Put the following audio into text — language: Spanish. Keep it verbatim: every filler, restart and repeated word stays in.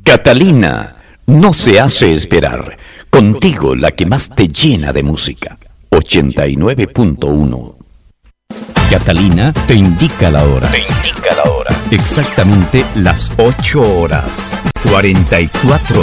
Catalina no se hace esperar. Contigo la que más te llena de música. ochenta y nueve punto uno. Catalina te indica la hora. Te indica la hora. Exactamente las ocho horas. cuarenta y cuatro